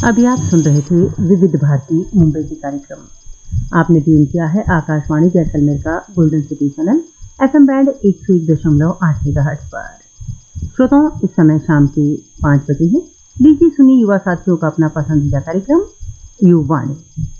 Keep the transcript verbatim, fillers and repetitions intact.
अभी आप सुन रहे थे विविध भारती मुंबई के कार्यक्रम। आपने ट्यून किया है आकाशवाणी जैसलमेर का golden city channel FM band एक सौ एक दशमलव आठ मेगाहर्ट्ज पर। श्रोताओं, इस समय शाम के पाँच बजे हैं। लीजिए सुनिए युवा साथियों का अपना पसंदीदा कार्यक्रम युवावाणी।